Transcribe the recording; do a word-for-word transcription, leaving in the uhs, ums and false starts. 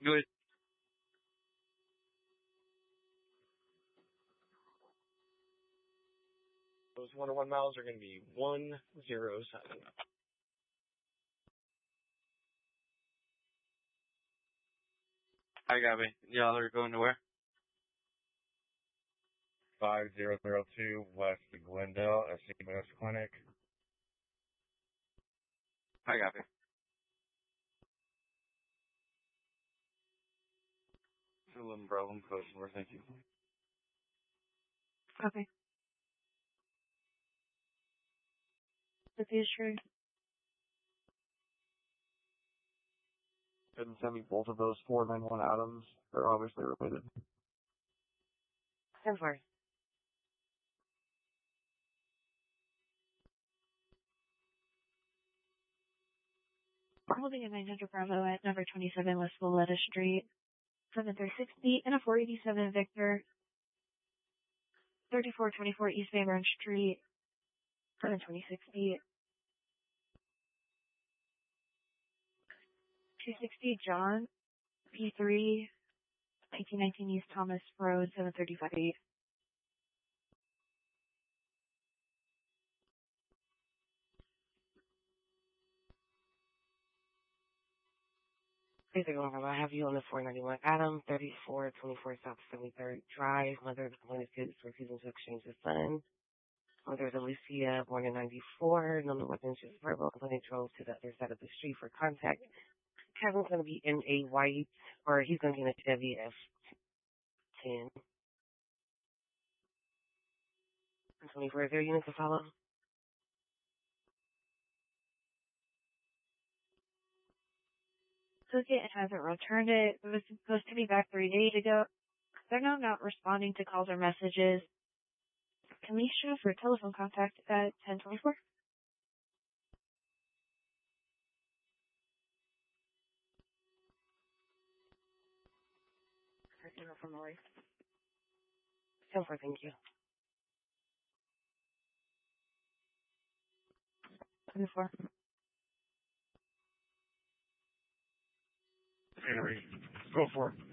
Good. Those one oh one miles are going to be one zero seven. I got me. Y'all are going to where? five zero zero two West Glendale, S C M S Clinic. I got me. eleven Bravo, close over, thank you. Okay. That is true. Couldn't send me both of those four nine one Adams. They're obviously related. ten four. Holding a nine hundred Bravo at number twenty-seven West Valletta Street, seven three six B, and a four eighty-seven Victor, thirty-four twenty-four East Van Branch Street, seven twenty-six B. two sixty John, P three, eighteen nineteen East Thomas Road, seven thirty-five eight. Please go over. I have you on the four ninety-one Adam, thirty-four twenty-four South seventy-third Drive. Mother of the complainant is refusing to exchange the son. Mother is Alicia, born in ninety-four. No more than just verbal. Complainant drove to the other side of the street for contact. Kevin's going to be in a white, or he's going to be in a Chevy F ten. twenty-four, is there a unit to follow? Associate hasn't returned it. It was supposed to be back three days ago. They're now not responding to calls or messages. Kamisha for telephone contact at ten twenty-four. Email from Lori. ten four, thank you. twenty-four. Henry, go for it.